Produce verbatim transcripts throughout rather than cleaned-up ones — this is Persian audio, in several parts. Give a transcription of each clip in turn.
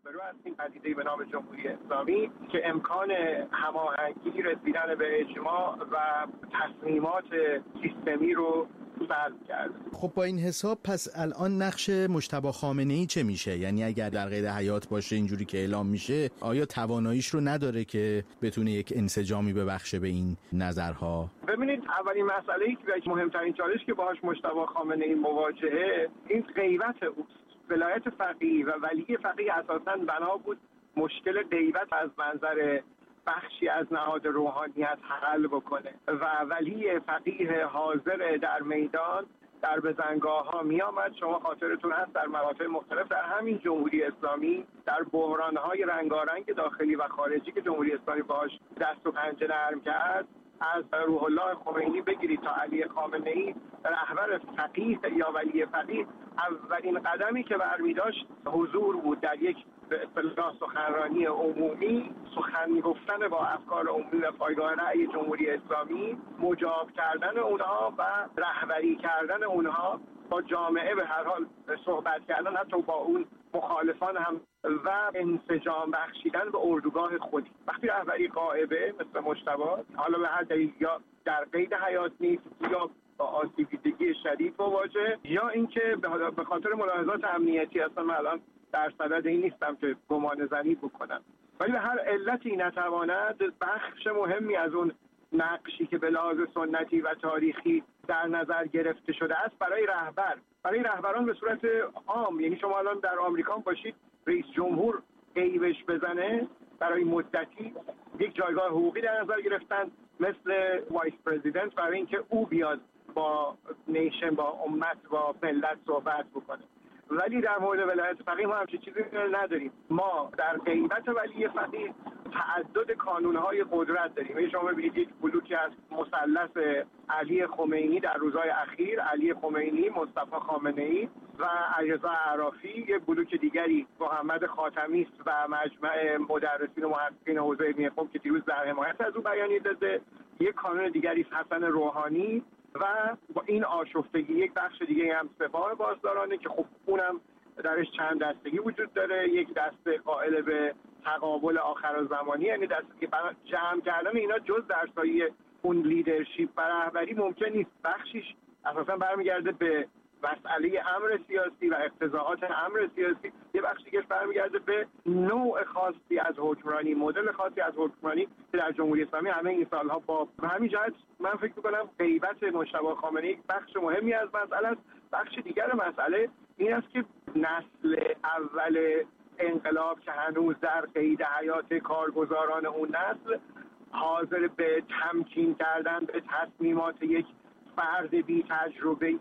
روبرو هستیم پدیده‌ای به نام جمهوری اسلامی که امکان هماهنگی، رسیدن به اجماع و تصمیمات سیستمی رو سلب کرده. خب با این حساب پس الان نقش مجتبی خامنه‌ای چه میشه؟ یعنی اگر در قید حیات باشه اینجوری که اعلام میشه، آیا تواناییش رو نداره که بتونه یک انسجامی ببخشه به این نظرها؟ ببینید، اولین مسئله‌ای که مهمترین چالش که باهاش مجتبی خامنه‌ای مواجهه این غیبت اوست. ولایت فقیه و ولی فقیه اساساً بنا بود مشکل غیبت از منظر بخشی از نهاد روحانیت حل بکنه و ولی فقیه حاضر در میدان در بزنگاه ها می آمد. شما خاطرتون هست در مقاطع مختلف در همین جمهوری اسلامی در بحران های رنگارنگ داخلی و خارجی که جمهوری اسلامی باهاش دست و پنجه نرم کرد، از روح الله خمینی بگیرید تا علی خامنه‌ای رهبر فقیه یا ولی فقیه، اولین قدمی که برمی داشت حضور بود در یک به اصطلاح سخنرانی عمومی، سخن گفتن با افکار عمومی و پایگاه رأی جمهوری اسلامی، مجاب کردن اونها و رهبری کردن اونها با جامعه، به هر حال صحبت کردن حتی با اون مخالفان هم و انسجام بخشیدن به اردوگاه خودی. وقتی رهبری غائبه مثل مجتبی، حالا به هر دلیل یا در قید حیات نیست یا با آسیب دیدگی شدید مواجه، یا اینکه به خاطر ملاحظات امنیتی اصلا من الان در صدد این نیستم که گمان زنی بکنم، ولی به هر علتی نتواند بخش مهمی از اون نقشی که به لحاظ سنتی و تاریخی در نظر گرفته شده است برای رهبر برای رهبران به صورت عام، یعنی شما الان در آمریکا باشید رئیس جمهور غیبش بزنه برای مدتی، یک جایگاه حقوقی در نظر گرفتن مثل وایس پرزیدنت برای اینکه او بیاد با نیشن، با امت، با ملت صحبت بکنه. ولی در مورد ولایت فقیه ما همچین چیزی نداریم. ما در غیبت ولی فقیه تعدد کانونهای قدرت داریم. یعنی شما ببینید یک بلوکی از مثلث علی خمینی در روزهای اخیر، علی خمینی، مصطفی خامنه‌ای و علیرضا اعرافی، یک بلوک دیگری محمد خاتمی است و مجمع مدرسین و محققین حوزه علمی قم که دیروز در حمایت از او بیانیه داده، یک کانون دیگری حسن روحانی و با این آشفتگی یک بخش دیگه هم سپاه بازدارانه که خب اونم درش چند دستگی وجود داره، یک دسته قائل به تقابل آخرالزمانی، یعنی دسته که جمع کردن اینا جز در سایه اون لیدرشپ و رهبری ممکن نیست. بخشیش اساسا برمیگرده به مسئله امر سیاسی و اقتضاعات امر سیاسی، یه بخش دیگه برمیگرده به نوع خاصی از حکمرانی، مدل خاصی از حکمرانی که در جمهوری اسلامی همه این سالها با همین جهت من فکر می‌کنم غیبت مجتبی خامنه‌ای بخش مهمی از مسئله است. بخش دیگر مسئله این است که نسل اول انقلاب که هنوز در قید حیات کارگزاران اون نسل حاضر به تمکین کردن به تصمیمات یک فرد بی تجربه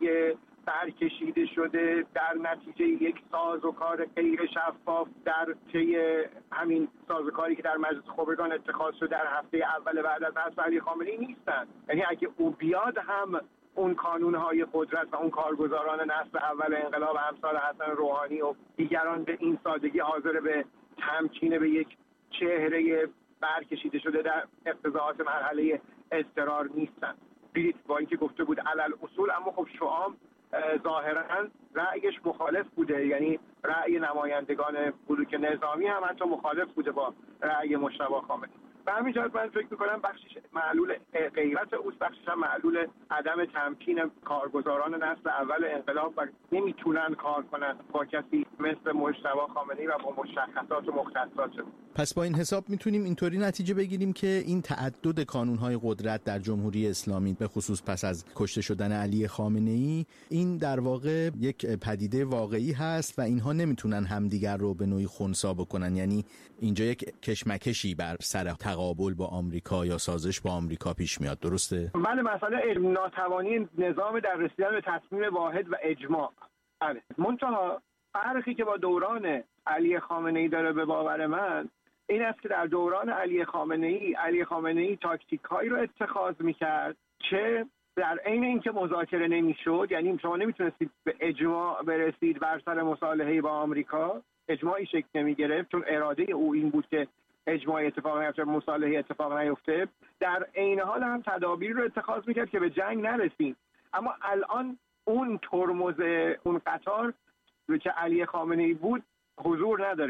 برکشیده شده در نتیجه یک سازوکار غیر شفاف در طی همین سازوکاری که در مجلس خبرگان اتخاذ شده در هفته اول بعد از حذف علی خامنه‌ای نیستند. یعنی اگه او بیاد هم اون کانونهای قدرت و اون کارگزاران نسل اول انقلاب امثال حسن روحانی و دیگران به این سادگی حاضر به تمکین به یک چهره برکشیده شده در اقتضاعات مرحله اضطرار نیستند. دیدید با اینکه گفته بود علل اصول، اما خب شعام ظاهرا رأیش مخالف بوده، یعنی رأی نمایندگان بلوک نظامی هم حتی مخالف بوده با رأی مجتبی خامنه‌ای. به همین جهت من فکر می‌کنم بخشش معلول غیرت اوست، بخشش هم معلول عدم تمکین کارگزاران نسل اول انقلاب و نمیتونن کار کنن با کسی مثل مجتبی خامنه‌ای و با مشخصات و مختصات. پس با این حساب میتونیم اینطوری نتیجه بگیریم که این تعدد کانونهای قدرت در جمهوری اسلامی به خصوص پس از کشته شدن علی خامنه‌ای، این در واقع یک پدیده واقعی هست و اینها نمیتونن همدیگر رو به نوعی خنثی بکنن. یعنی اینجا یک کشمکشی بر سر تقابل با آمریکا یا سازش با آمریکا پیش میاد، درسته؟ بله، مسئله ناتوانی نظام در رسیدن به تصمیم واحد و اجماع. بله، منتها فرقی که با دوران علی خامنه‌ای داره به باور من این است که در دوران علی خامنه‌ای علی خامنه‌ای تاکتیک‌هایی رو اتخاذ می‌کرد که در عین اینکه مذاکره نمی‌شد، یعنی شما نمی‌تونستید به اجماع برسید بر سر مصالحه با آمریکا، اجماعی شکل نمی‌گرفت چون اراده او این بود که اجماع اتفاق نیفته، مصالحه اتفاق نیفته. در عین حال هم تدابیر رو اتخاذ می‌کرد که به جنگ نرسیم. اما الان اون ترمز اون قطار که علی خامنه‌ای بود حضور نداره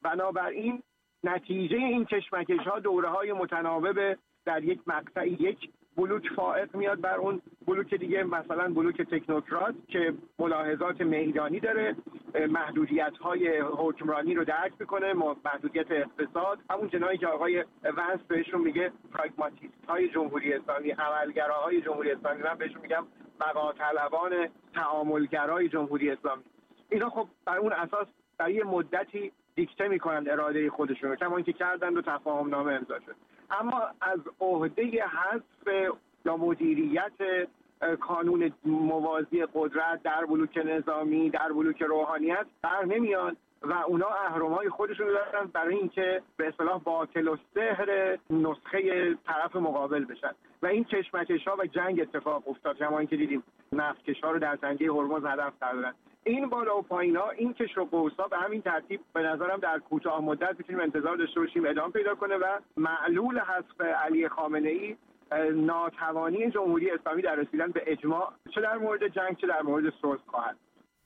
بنابراین نتیجه این کشمکش‌ها دوره‌های متناوب در یک مقطع یک بلوک فائق میاد بر اون بلوک دیگه، مثلا بلوک تکنوکرات که ملاحظات میدانی داره، محدودیت‌های حکمرانی رو درک میکنه، محدودیت اقتصاد، همون جنایی که آقای ونس بهشون میگه پراگماتیست‌های جمهوری اسلامی، عملگراهای جمهوری اسلامی، من بهشون میگم بقاطلبان تعاملگرای جمهوری اسلامی. اینا خب بر اون اساس در یه مدتی دیکته میکنند اراده خودشون رو، کما اینکه کردند و تفاهم نامه امضا شد. اما از عهده حذف یا مدیریت کانون موازی قدرت در بلوک نظامی، در بلوک روحانیت بر نمیان و اونا اهرم‌های خودشون رو دارن برای اینکه به اصطلاح باطل و سحر نسخه طرف مقابل بشن و این کشمکش‌ها و جنگ اتفاق افتاد. کما اینکه دیدیم نفتکش‌ها رو در تنگه هرمز هدف کردن. این بالا و پایین‌ها، این کشر و قوس‌ها به همین ترتیب به نظرم در کوتاه مدت می‌تونیم انتظار داشته باشیم ادامه پیدا کنه و معلول حذف علی خامنه‌ای ناتوانی جمهوری اسلامی در رسیدن به اجماع چه در مورد جنگ چه در مورد صلح خواهد.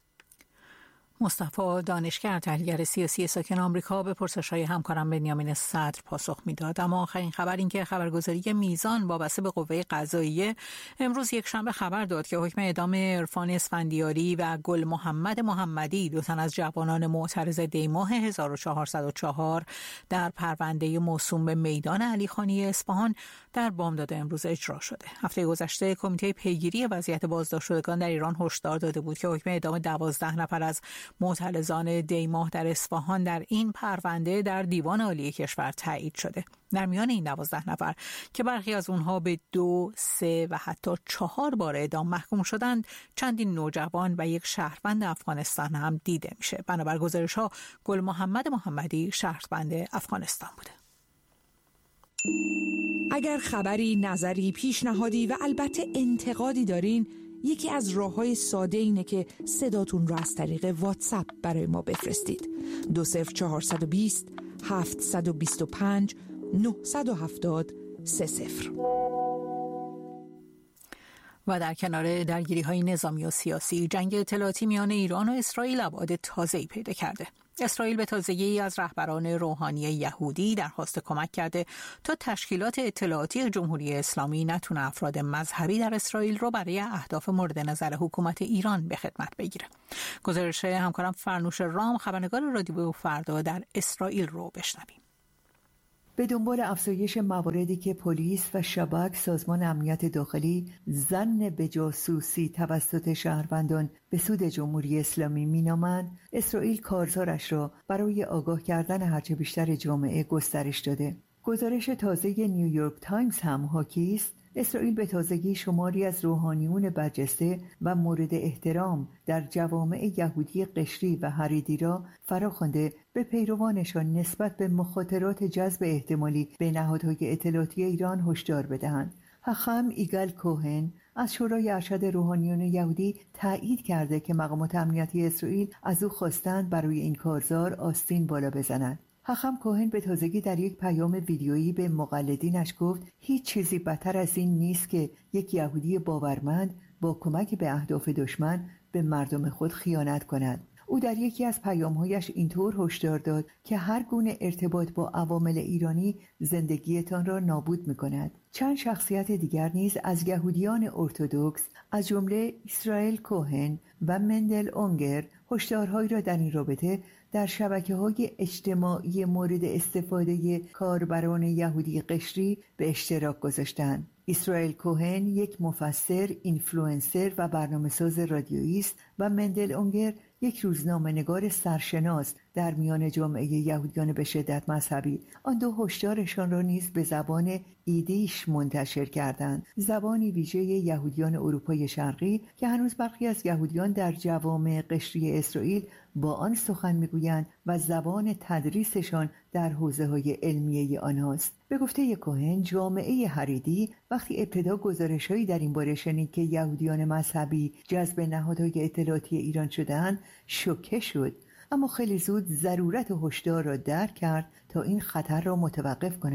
مصطفی دانشگر، تحلیلگر سیاسی ساکن آمریکا، به پرسش‌های همکارم بنیامین صدر پاسخ میداد. اما آخرین خبر این که خبرگزاری میزان وابسته به قوه قضاییه امروز یک شنبه خبر داد که حکم اعدام عرفان اسفندیاری و گل محمد محمدی، دو تن از جوانان معترض دیماه هزار و چهارصد و چهار در پرونده موسوم به میدان علی خانی اصفهان، در بامداد امروز اجرا شده. هفته گذشته کمیته پیگیری وضعیت بازداشتشدگان در ایران هشدار داده بود که حکم اعدام دوازده نفر از معترضان دیماه در اصفهان در این پرونده در دیوان عالی کشور تایید شده. در میان این دوازده نفر که برخی از اونها به دو، سه و حتی چهار بار اعدام محکوم شدند، چندین نوجوان و یک شهروند افغانستان هم دیده میشه. بنابر گزارش‌ها گل محمد محمدی شهروند افغانستان بوده. اگر خبری، نظری، پیشنهادی و البته انتقادی دارین، یکی از راه‌های ساده اینه که صداتون رو از طریق واتساپ برای ما بفرستید. دو صفر چهارصد و بیست هفتصد و بیست و پنج نهصد و هفتاد سه صفر. و در کنار درگیری‌های نظامی و سیاسی، جنگ اطلاعاتی میان ایران و اسرائیل ابعاد تازه‌ای پیدا کرده. اسرائیل به تازگی از رهبران روحانی یهودی درخواست کمک کرده تا تشکیلات اطلاعاتی جمهوری اسلامی نتونه افراد مذهبی در اسرائیل رو برای اهداف مورد نظر حکومت ایران به خدمت بگیره. گزارش همکارم فرنوش رام، خبرنگار رادیو فردا در اسرائیل رو بشنویم. به دنبال افزایش مواردی که پلیس و شباک، سازمان امنیت داخلی، ظن به جاسوسی توسط شهروندان به سود جمهوری اسلامی مینامند، اسرائیل کارزارش را برای آگاه کردن هرچه بیشتر جامعه گسترش داده. گزارش تازه نیویورک تایمز هم حاکی است اسرائیل به تازگی شماری از روحانیون برجسته و مورد احترام در جوامع یهودی قشری و حریدی را فراخوانده به پیروانشان نسبت به مخاطرات جذب احتمالی به نهادهای اطلاعاتی ایران هشدار بدهند. حخام ایگل کوهن از شورای ارشد روحانیون یهودی تایید کرده که مقامات امنیتی اسرائیل از او خواستند برای این کارزار آستین بالا بزنند. حخام کوهن به تازگی در یک پیام ویدیویی به مقلدینش گفت هیچ چیزی بدتر از این نیست که یک یهودی باورمند با کمک به اهداف دشمن به مردم خود خیانت کند. او در یکی از پیام‌هایش اینطور هشدار داد که هر گونه ارتباط با عوامل ایرانی زندگیتان را نابود می‌کند. چند شخصیت دیگر نیز از یهودیان ارتدوکس از جمله اسرائیل کوهن و مندل اونگر هشدارهایی را در این رابطه در شبکه‌های اجتماعی مورد استفاده کاربران یهودی قشری به اشتراک گذاشتند. اسرائیل کوهن یک مفسر، اینفلوئنسر و برنامه‌ساز رادیویی است و مندل اونگر یک روزنامه‌نگار سرشناس در میان جامعه یهودیان به شدت مذهبی. آن دو هشدارشان را نیز به زبان ایدیش منتشر کردند، زبانی ویژه یهودیان اروپای شرقی که هنوز برخی از یهودیان در جوامع قشری اسرائیل با آن سخن میگویند و زبان تدریسشان در حوزه‌های علمیه آنهاست. به گفته کوهن، جامعه حریدی وقتی ابتدا گزارش‌هایی در این باره شنید که یهودیان مذهبی جذب نهادهای اطلاعاتی ایران شده‌اند، شوکه شد، اما خیلی زود ضرورت هشدار را درک کرد تا این خطر را متوقف کند.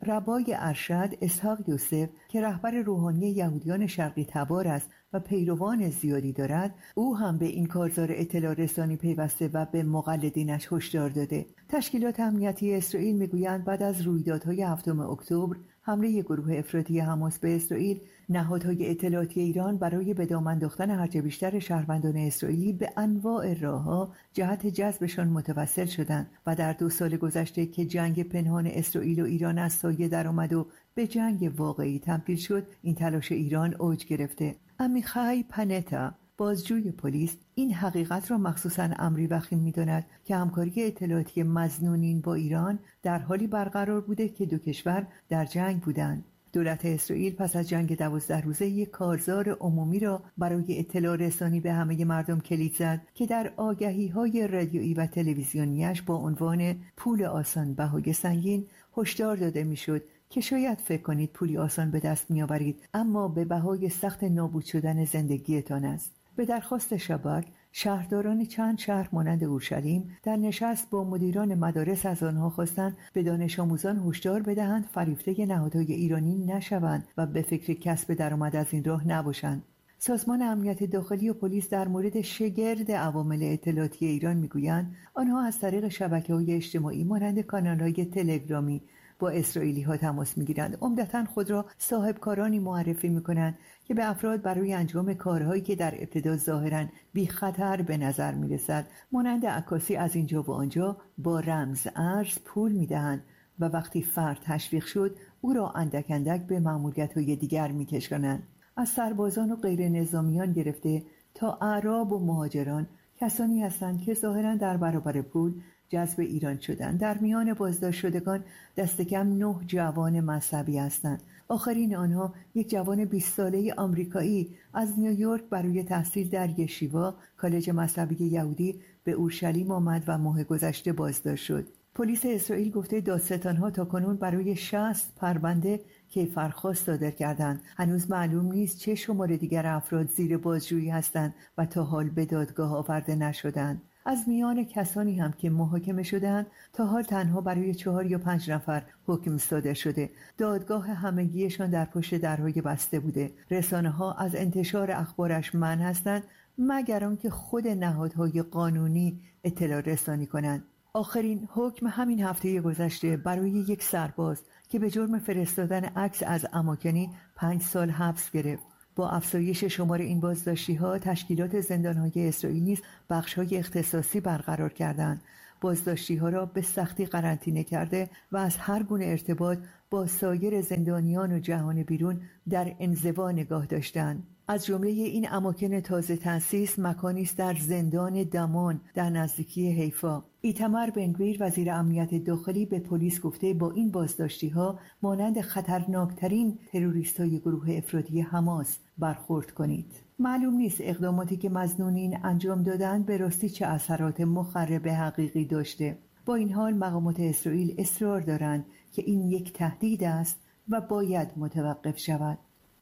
ربای ارشد اسحاق یوسف که رهبر روحانی یهودیان شرقی تبار است و پیروان زیادی دارد، او هم به این کارزار اطلاع رسانی پیوسته و به مقلدینش هشدار داده. تشکیلات امنیتی اسرائیل میگویند بعد از رویدادهای هفتم اکتبر حمله گروه افراطی حماس به اسرائیل، نهادهای اطلاعاتی ایران برای به دام انداختن هرچه بیشتر شهروندان اسرائیلی به انواع راه‌ها جهت جذبشان متوسل شدند و در دو سال گذشته که جنگ پنهان اسرائیل و ایران از سایه درآمد و به جنگ واقعی تبدیل شد، این تلاش ایران اوج گرفته. عمیخای پنتا، بازجوی پلیس، این حقیقت را مخصوصاً امری وخیم می‌داند که همکاری اطلاعاتی مظنونین با ایران در حالی برقرار بوده که دو کشور در جنگ بودند. دولت اسرائیل پس از جنگ دوازده روزه یک کارزار عمومی را برای اطلاع رسانی به همه مردم کلید زد که در آگهی‌های رادیویی و تلویزیونیش با عنوان پول آسان بهای سنگین هشدار داده می‌شد که شاید فکر کنید پولی آسان به دست می‌آورید، اما به بهای سخت نابود شدن زندگیتان است. به درخواست شباک، شهرداران چند شهر مانند اورشلیم در نشست با مدیران مدارس از آنها خواستند به دانش آموزان هشدار بدهند فریفته نهادهای ایرانی نشوند و به فکر کسب درآمد از این راه نباشند. سازمان امنیت داخلی و پلیس در مورد شگرد عوامل اطلاعاتی ایران میگویند آنها از طریق شبکه‌های اجتماعی مانند کانال‌های تلگرامی با اسرائیلی ها تماس میگیرند. عمدتاً خود را صاحب کارانی معرفی میکنند که به افراد برای انجام کارهایی که در ابتدا ظاهراً بی خطر به نظر میرسد مانند عکاسی از اینجا و آنجا با رمز ارز پول میدهند و وقتی فرد تشویق شد او را اندک اندک به مأموریت‌های دیگر میکشانند. از سربازان و غیر نظامیان گرفته تا اعراب و مهاجران کسانی هستند که ظاهراً در برابر پول جذب ایران شدند. در میان بازداشت شدگان دست کم نه جوان مذهبی هستند. آخرین آنها یک جوان بیست ساله آمریکایی از نیویورک برای تحصیل در یشیوا کالج مذهبی یهودی به اورشلیم آمد و ماه گذشته بازداشت شد. پلیس اسرائیل گفته دادستان‌ها تاکنون برای شصت پرونده کیفرخواست صادر کردند. هنوز معلوم نیست چه شمار دیگر افراد زیر بازجویی هستند و تا حال به دادگاه آورده نشدند. از میان کسانی هم که محاکمه شدند تا حال تنها برای چهار یا پنج نفر حکم صادر شده. دادگاه همگیشان در پشت درهای بسته بوده. رسانه‌ها از انتشار اخبارش منع هستند مگر آنکه خود نهادهای قانونی اطلاع رسانی کنند. آخرین حکم همین هفته گذشته برای یک سرباز که به جرم فرستادن عکس از اماکنی پنج سال حبس گرفت. با افزایش شمار این بازداشتی‌ها تشکیلات زندان‌های اسرائیل نیز بخش‌های اختصاصی برقرار کردند. بازداشتی‌ها را به سختی قرنطینه کرده و از هر گونه ارتباط با سایر زندانیان و جهان بیرون در انزوا نگاه داشتند. از جمله این اماکن تازه تأسیس مکانی است در زندان دمان در نزدیکی حیفا. ایتمر بنگویر وزیر امنیت داخلی به پلیس گفته با این بازداشتی‌ها مانند خطرناکترین تروریست‌های گروه افراطی حماس برخورد کنید. معلوم نیست اقداماتی که مظنونین انجام دادند به راستی چه اثرات مخرب حقیقی داشته. با این حال مقامات اسرائیل اصرار دارند که این یک تهدید است و باید متوقف شود.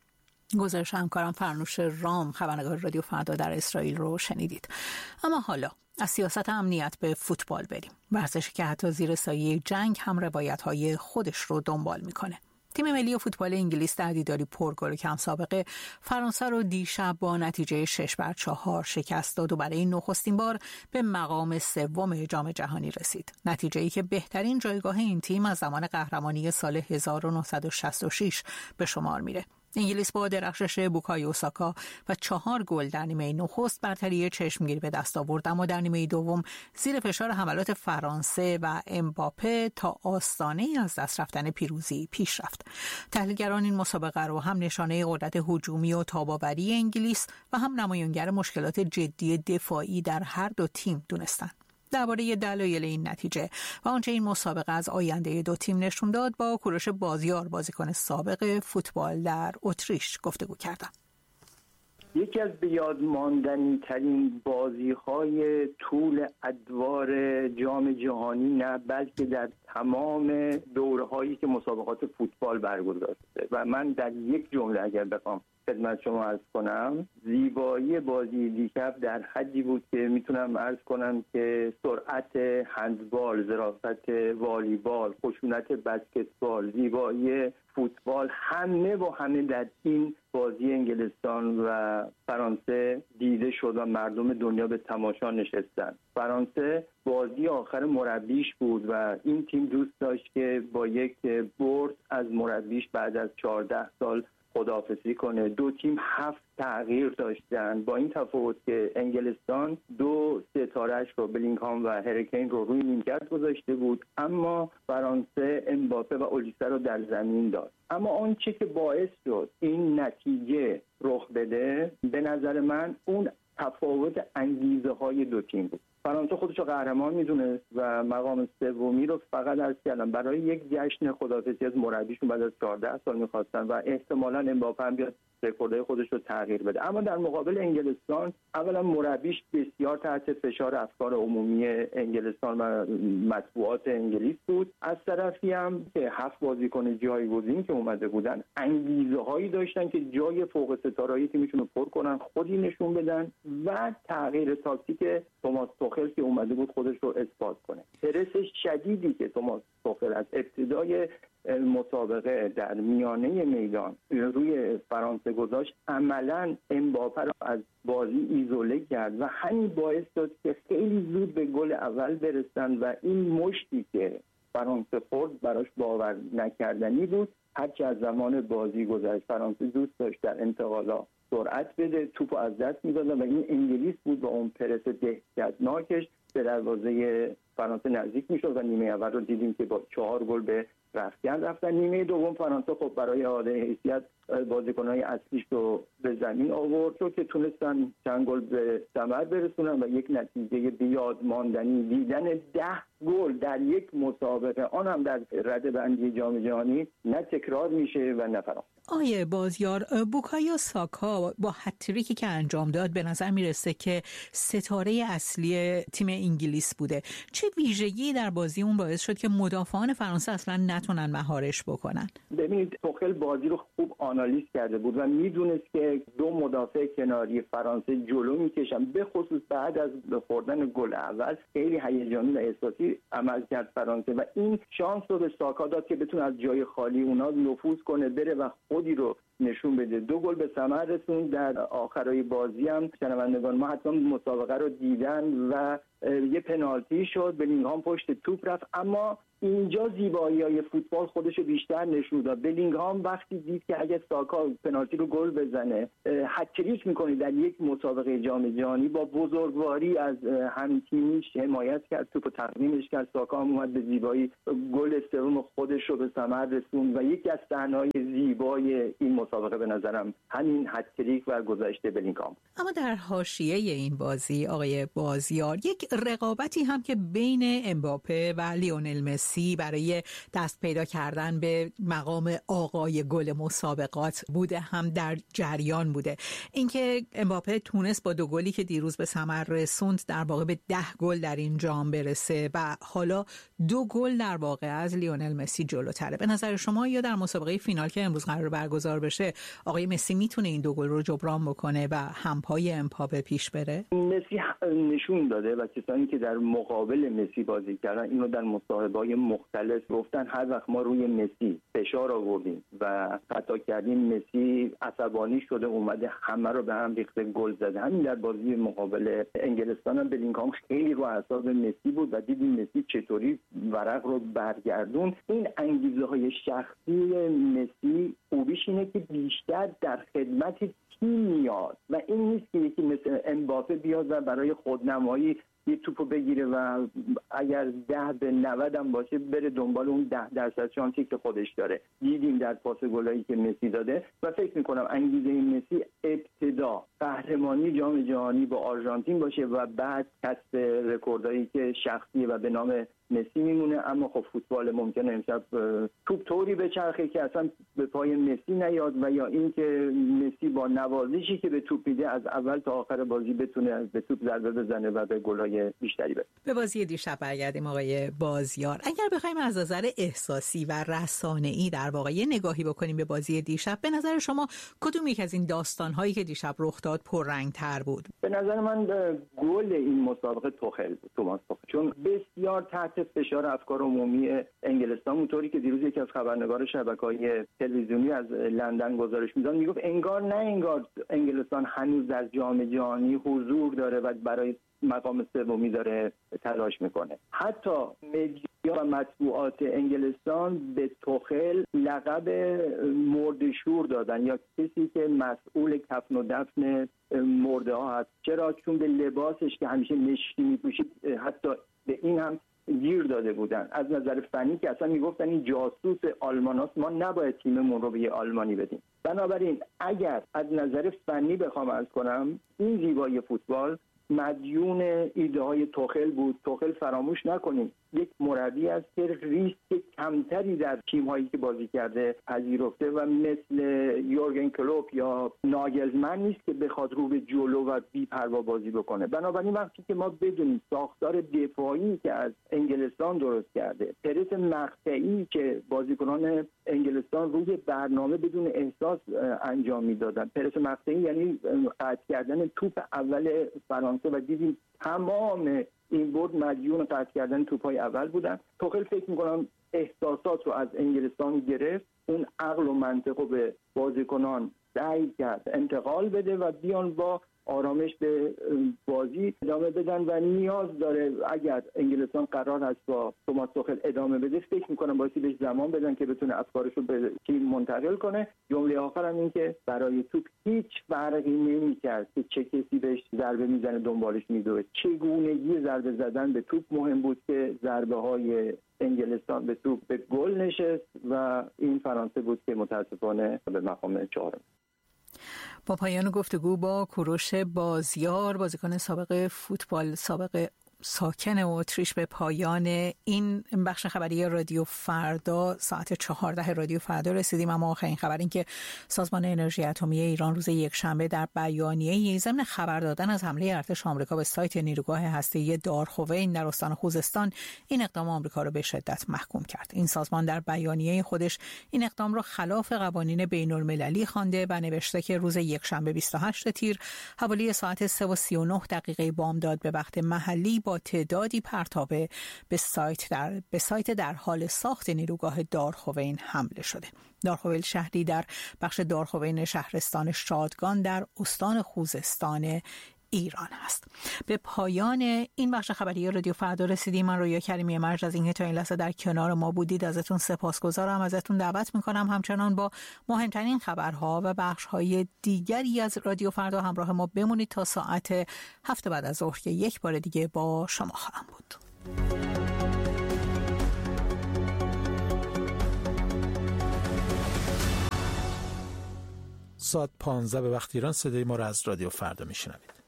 گزارش همکارم فرنوش رام خبرنگار رادیو فردا در اسرائیل رو شنیدید. اما حالا از سیاست امنیت به فوتبال بریم. ورزشی که حتی زیر سایه جنگ هم روایت‌های خودش رو دنبال میکنه. تیم ملی فوتبال انگلیس در دیداری پرگل و کم سابقه فرانسه رو دیشب با نتیجه شش بر چهار شکست داد و برای نخستین بار به مقام سوم جام جهانی رسید. نتیجه‌ای که بهترین جایگاه این تیم از زمان قهرمانی سال هزار و نهصد و شصت و شش به شمار میره. انگلیس با درخشش بوکایو ساکا و چهار گل در نیمه نخست برتری چشمگیر به دست آورد، اما در نیمه دوم زیر فشار حملات فرانسه و امباپه تا آستانه از دست رفتن پیروزی پیش رفت. تحلیلگران این مسابقه رو هم نشانه قدرت هجومی و تاباوری انگلیس و هم نمایانگر مشکلات جدی دفاعی در هر دو تیم دونستند. درباره دلایل این نتیجه و آنچه این مسابقه از آینده دو تیم نشون داد با کوروش بازیار، بازیکن سابق فوتبال در اتریش، گفتگو کردم. یکی از بیاد ماندنی ترین بازی های طول ادوار جام جهانی نه بلکه در تمام دوره هایی که مسابقات فوتبال برگزار شده و من در یک جمله اگر بخوام خدمت شما عرض کنم، زیبایی بازی دیشب در حدی بود که میتونم عرض کنم که سرعت هندبال، ظرافت والیبال، خشونت بسکتبال، زیبایی فوتبال، همه و همه در این بازی انگلستان و فرانسه دیده شد و مردم دنیا به تماشا نشستن. فرانسه بازی آخر مربیش بود و این تیم دوست داشت که با یک برد از مربیش بعد از چهارده سال خداحافظی کنه. دو تیم هفت تغییر داشتن، با این تفاوت که انگلستان دو ستاره‌اش رو، بلینگهام و هریکین رو روی نیمکت گذاشته بود، اما فرانسه امباپه و اولیسه رو در زمین داد. اما اون چیزی که باعث شد این نتیجه رخ بده به نظر من اون تفاوت انگیزه های دو تیم بود. فرانسه خودش رو قهرمان میدونست و مقام سومی رو فقط عرض کردم برای یک جشن خداحافظی از مربیشون بعد از چهارده سال می‌خواستن و احتمالاً امباپه هم بیاد رکوردهای خودش رو تغییر بده. اما در مقابل انگلستان اولا مربیش بسیار تحت فشار افکار عمومی انگلستان و مطبوعات انگلیس بود. از طرفی هم که هفت بازیکن جایگزین که اومده بودن انگیزه هایی داشتن که جای فوق ستاره‌ای تیمشون رو پر کنن، خودی نشون بدن و تغییر تاکتیک توماس توخل که اومده بود خودش رو اثبات کنه. پرس شدیدی که توماس توخل از ابتدای مسابقه در میانه میدان روی فرانسه گذاشت، عملاً امباپه رو از بازی ایزوله کرد و همین باعث شد که خیلی زود به گل اول برسن و این مشتی که فرانسه خورد براش باور نکردنی بود. هرچی از زمان بازی گذشت فرانسه دوست داشت در انتقالا سرعت بده، توپو از دست میداد و این انگلیس بود با اون پرس دهشتناکش به دروازه فرانسه نزدیک میشد و نیمه اول رو دیدیم که با چهار گل به رختکن رفتن. نیمه دوم فرانسه خب برای اعاده حیثیت بازیکن‌های اصلیش رو به زمین آورد چون که تونستن چند گل به ثمر برسونن و یک نتیجه بیاد ماندنی دیدن ده گل در یک مسابقه، آن هم در رده‌بندی جام جهانی، نه تکرار میشه و نه فراموش. آیه بازیار، بوکایو ساکا با هتریکی که انجام داد به نظر میرسه که ستاره اصلی تیم انگلیس بوده. چه ویژگی در بازی اون باعث شد که مدافعان فرانسه اصلا نتونن مهارش بکنن؟ ببینید توخل بازی رو خوب آنالیز کرده بود و میدونست که دو مدافع کناری فرانسه جلو میکشن، به خصوص بعد از خوردن گل اول خیلی هیجانی و احساسی عمل کرد فرانسه و این شانس رو به ساکا داد که بتونه از جای خالی اونا نفوذ کنه بره و خودی رو نشون بده. دو گل به ثمر رسوند. در آخرای بازی هم شنوندگان ما حتما مسابقه رو دیدن و یه پنالتی شد، بلینگهام پشت توپ رفت، اما اینجا زیبایی‌های فوتبال خودشو بیشتر نشون داد. بلینگهام وقتی دید که اگه ساکا پنالتی رو گل بزنه هتریک میکنه در یک مسابقه جام جهانی، با بزرگواری از همتیمیش حمایت کرد، توپو تقدیمش کرد، ساکا هم اومد به زیبایی گل سوم خودش رو به ثمر رسوند و یکی از صحنه‌های زیبای این مسابقه به نظرم همین هتریک و گذشته بلینگهام. اما در حاشیه این بازی آقای بازیار، یک رقابتی هم که بین امباپه و لیونل مسی برای دست پیدا کردن به مقام آقای گل مسابقات بوده هم در جریان بوده. اینکه امباپه تونست با دو گلی که دیروز به ثمر رسوند در واقع به ده گل در این جام برسه و حالا دو گل در واقع از لیونل مسی جلوتره. به نظر شما یا در مسابقه فینال که امروز قرار برگزار بشه آقای مسی میتونه این دو گل رو جبران بکنه و همپای امباپه پیش بره؟ مسی نشون داده و کسانی که در مقابل مسی بازی کردن اینو در مصاحبه‌های مختلف گفتن، هر وقت ما روی مسی فشار آوردیم و خطا کردیم مسی عصبانی شده اومده همه رو به هم ریخته گل زده. همین در بازی مقابل انگلستان هم بلینگهام خیلی رو اعصاب مسی بود و دیدیم مسی چطوری ورق رو برگردون. این انگیزه های شخصی مسی خوبیش اینه که بیشتر در خدمت تیم میاد و این نیست که یکی مثل امباپه بیاد و برای خودنمایی یه توپو بگیره و اگر ده به نود هم باشه بره دنبال اون ده درصد شانسی که خودش داره. دیدیم در پاس گلایی که مسی داده و فکر میکنم انگیزه مسی ابتدا قهرمانی جام جهانی با آرژانتین باشه و بعد کسب رکوردایی که شخصی و به نام مسی میمونه. اما خب فوتبال ممکنه امشب توپ طوری بچرخه که اصلا به پای مسی نیاد و یا اینکه مسی با نوازشی که به توپ میده از اول تا آخر بازی بتونه به توپ ضربه بزنه و به گلای فضای بیشتری بده. به بازی دیشب برگردیم آقای بازیار. اگر بخوایم از نظر احساسی و رسانه‌ای در واقع نگاهی بکنیم به بازی دیشب، به نظر شما کدوم یک از این داستان‌هایی که دیشب رخ داد پررنگ‌تر بود؟ به نظر من گل این مسابقه توخل بود، توماس توخل، چون بسیار تحت فشار افکار عمومی انگلستان، اونطوری که دیروز یکی از خبرنگار شبکه‌های تلویزیونی از لندن گزارش می‌داد، میگفت انگار نه انگار انگلستان هنوز در جام جهانی حضور داره و برای مقام سومی داره تلاش میکنه. حتی مدیا و مطبوعات انگلستان به توخل لقب مرده‌شور دادن، یا کسی که مسئول کفن و دفن مرده ها هست. چرا؟ چون به لباسش که همیشه مشکی میپوشید حتی به این هم گیر داده بودن. از نظر فنی که اصلا میگفتن این جاسوس آلماناست، ما نباید تیممون رو به یه آلمانی بدیم. بنابراین اگر از نظر فنی بخوام عرض کنم، این زیبایی فوتبال مدیون ایده های توخل بود. توخل فراموش نکنیم یک مربی است که ریسک کمتری در تیم هایی که بازی کرده پذیرفته و مثل یورگن کلوپ یا ناگلزمن نیست که بخواد رو به جلو و بی پروا بازی بکنه. بنابراین وقتی که ما بدونیم ساختار دفاعی که از انگلستان درست کرده، پرس مقطعی که بازیکنان انگلستان روی برنامه بدون احساس انجام میدادن، پرس مقطعی یعنی قطع کردن توپ اول فرانسه و دیدیم تمام این برد مدیون قطع کردن توپ‌های اول بودن. توخل فکر می‌کنم احساسات رو از انگلستان گرفت، اون عقل و منطق رو به بازیکنان سعی کرد انتقال بده و بیان با آرامش به بازی ادامه بدن و نیاز داره اگر انگلستان قرار هست با توماس توخل ادامه بده، فکر می‌کنم بایستی بهش زمان بدن که بتونه افکارش رو به تیم منتقل کنه. جمله آخرم این که برای توپ هیچ فرقی نمی‌کرد که چه کسی بهش ضربه میزنه دنبالش میدوه. چگونگی ضربه زدن به توپ مهم بود که ضربه‌های انگلستان به توپ به گل نشست و این فرانسه بود که متاسفانه به مقام چهارم. با پایان گفتگو با کوروش بازیار، بازیکن سابق فوتبال سابق ساکن اتریش، به پایان این بخش خبری رادیو فردا ساعت چهارده رادیو فردا رسیدیم. اما آخرین خبر این که سازمان انرژی اتمی ایران روز یکشنبه در بیانیه‌ای ضمن خبر دادن از حمله ارتش آمریکا به سایت نیروگاه هسته‌ای دارخوین در استان خوزستان، این اقدام آمریکا را به شدت محکوم کرد. این سازمان در بیانیه خودش این اقدام را خلاف قوانین بین‌المللی خوانده و نوشته که روز یکشنبه بیست و هشتم تیر حوالی ساعت سه و سی و نه دقیقه بامداد به وقت محلی با تعدادی پرتابه به سایت در به سایت در حال ساخت نیروگاه دارخوین حمله شده. دارخوین شهری در بخش دارخوین شهرستان شادگان در استان خوزستان ایران است. به پایان این بخش خبری رادیو فردا رسیدیم. من رویا کریمی مرج از اینکه تا این لحظه در کنار ما بودید ازتون سپاسگزارم. ازتون دعوت میکنم همچنان با مهمترین خبرها و بخش‌های دیگری از رادیو فردا همراه ما بمونید تا ساعت هفت بعد از ظهر که یک بار دیگه با شما خواهم بود. ساعت پانزده به وقت ایران صدای ما را از رادیو فردا میشنوید.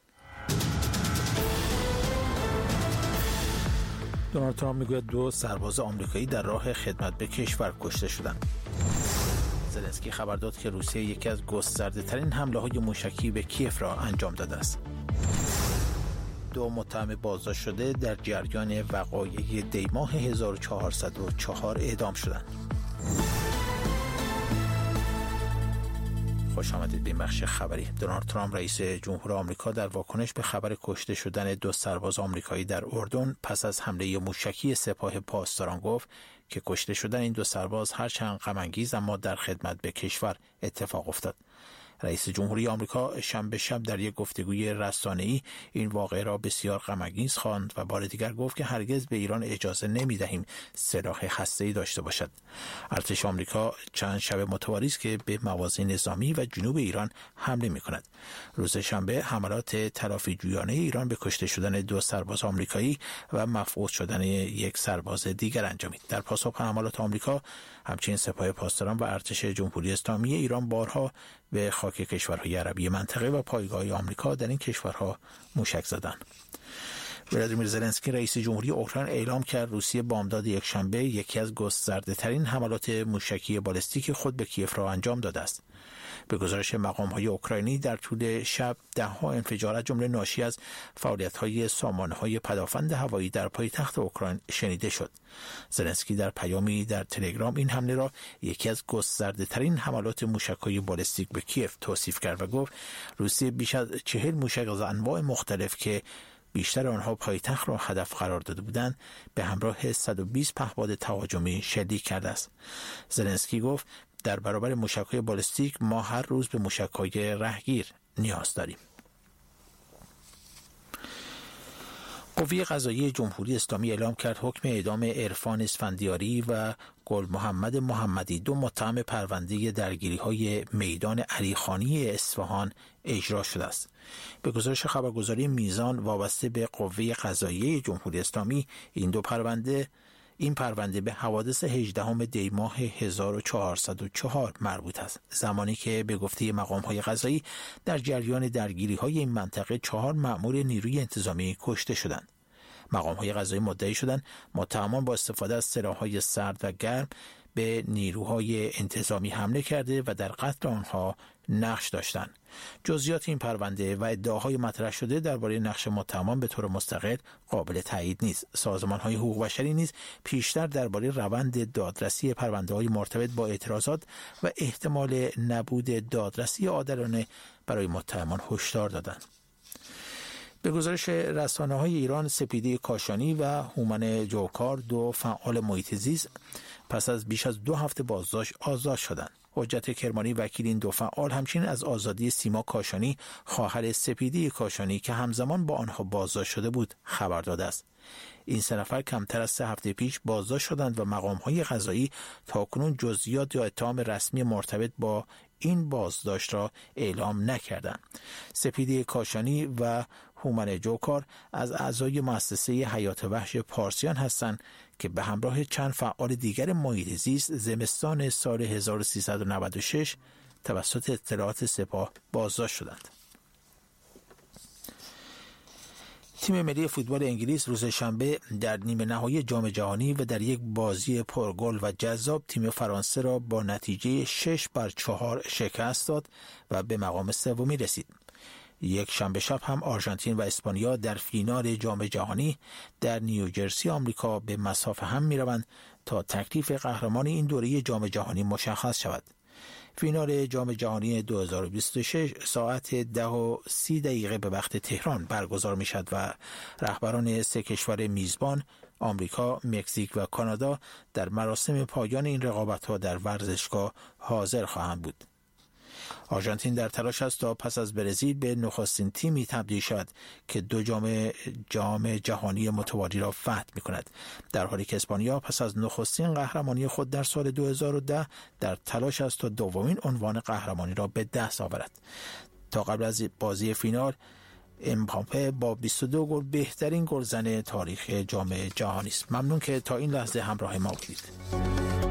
دونالد ترامپ میگوید دو سرباز آمریکایی در راه خدمت به کشور کشته شدند. زلنسکی خبر داد که روسیه یکی از گسترده‌ترین حمله‌های موشکی به کیف را انجام داده است. دو متهم بازداشت شده در جریان وقایع دیماه هزار و چهارصد و چهار اعدام شدند. خوش آمدید به این بخش خبری. دونالد ترامپ رئیس جمهور آمریکا در واکنش به خبر کشته شدن دو سرباز آمریکایی در اردن پس از حمله موشکی سپاه پاسداران گفت که کشته شدن این دو سرباز هرچند غم انگیز اما در خدمت به کشور اتفاق افتاد. رئیس جمهوری آمریکا شنبه شب در یک گفتگوی رسانه‌ای این واقعه را بسیار غم‌انگیز خواند و بار دیگر گفت که هرگز به ایران اجازه نمی‌دهیم سلاح هسته‌ای داشته باشد. ارتش آمریکا چند شب متوالی است که به مواضع نظامی و جنوب ایران حمله می‌کند. روز شنبه حملات تلافی‌جویانه ایران به کشته شدن دو سرباز آمریکایی و مفقود شدن یک سرباز دیگر انجامید. در پاسخ به حملات آمریکا، همچنین سپاه پاسداران و ارتش جمهوری اسلامی ایران بارها به خاک کشورهای عربی منطقه و پایگاه آمریکا در این کشورها موشک زدند. ولادیمیر زلنسکی رئیس جمهوری اوکراین اعلام کرد روسیه بامداد یکشنبه یکی از گسترده‌ترین حملات موشکی بالستیک خود به کیف را انجام داده است. به گزارش مقام‌های اوکراینی در طول شب ده‌ها انفجار از جمله ناشی از فعالیت‌های سامانه‌های پدافند هوایی در پایتخت اوکراین شنیده شد. زلنسکی در پیامی در تلگرام این حمله را یکی از گسترده‌ترین حملات موشک‌های بالستیک به کیف توصیف کرد و گفت روسیه بیش از چهل موشک از انواع مختلف که بیشتر آنها پایتخت را هدف قرار داده بودند به همراه صد و بیست پهپاد تهاجمی شلیک کرده است. زلنسکی گفت در برابر موشک‌های بالستیک ما هر روز به موشک‌های رهگیر نیاز داریم. قوه قضاییه جمهوری اسلامی اعلام کرد حکم اعدام عرفان اسفندیاری و گل محمد محمدی دو متهم پرونده درگیری‌های میدان علیخانی اصفهان اجرا شده است. به گزارش خبرگزاری میزان وابسته به قوه قضاییه جمهوری اسلامی این دو پرونده این پرونده به حوادث هجدهم دی ماه هزار و چهارصد و چهار مربوط است، زمانی که به گفته مقام‌های قضایی در جریان درگیری‌های این منطقه چهار مأمور نیروی انتظامی کشته شدند. مقام‌های قضایی مدعی شدند متهمان با استفاده از سلاح‌های سرد و گرم به نیروهای انتظامی حمله کرده و در قتل آنها نقش داشتند. جزئیات این پرونده و ادعاهای مطرح شده درباره نقش متهمان به طور مستقل قابل تایید نیست. سازمان‌های حقوق بشری نیز پیشتر درباره روند دادرسی پرونده‌های مرتبط با اعتراضات و احتمال نبود دادرسی عادلانه برای متهمان هشدار دادند. به گزارش رسانه‌های ایران، سپیده کاشانی و هومن جوکار دو فعال محیط زیست پس از بیش از دو هفته بازداشت آزاد شدند. حجت کرمانی وکیل این دو فعال همچنین از آزادی سیما کاشانی خواهر سپیده کاشانی که همزمان با آنها بازداشت شده بود خبر داده است. این سه نفر کمتر از سه هفته پیش بازداشت شدند و مقام‌های قضایی تاکنون جزئیات یا اتهام رسمی مرتبط با این بازداشت را اعلام نکردند. سپیده کاشانی و هومن جوکار از اعضای مؤسسه حیات وحش پارسیان هستند که به همراه چند فعال دیگر محیط زیست زمستان سال هزار و سیصد و نود و شش توسط اطلاعات سپاه بازداشت شدند. تیم ملی فوتبال انگلیس روز شنبه در نیمه نهایی جام جهانی و در یک بازی پرگل و جذاب تیم فرانسه را با نتیجه شش بر چهار شکست داد و به مقام سومی رسید. یک شنبه شب هم آرژانتین و اسپانیا در فینال جام جهانی در نیوجرسی آمریکا به مصاف هم می‌روند تا تکلیف قهرمان این دوره جام جهانی مشخص شود. فینال جام جهانی دو هزار و بیست و شش ساعت ده و سی دقیقه به وقت تهران برگزار می شد و رهبران سه کشور میزبان آمریکا، مکزیک و کانادا در مراسم پایان این رقابت‌ها در ورزشگاه حاضر خواهند بود. آرژانتین در تلاش است تا پس از برزیل به نخستین تیمی تبدیل شود که دو جام جام جهانی متوالی را فتح می‌کند، در حالی که اسپانیا پس از نخستین قهرمانی خود در سال دو هزار و ده در تلاش است تا دومین عنوان قهرمانی را به دست آورد. تا قبل از بازی فینال امباپه با بیست و دو گل بهترین گلزن تاریخ جام جهانی است. ممنون که تا این لحظه همراه ما بودید.